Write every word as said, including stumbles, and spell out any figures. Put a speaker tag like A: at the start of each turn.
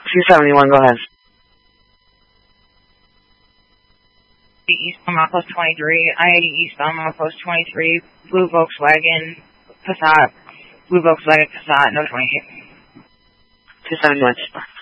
A: two seventy-one, go ahead.
B: Eastbound Post twenty-three, I eighty eastbound Post twenty-three, blue Volkswagen Passat, blue Volkswagen Passat, no twenty-eight.
A: two seventy-one.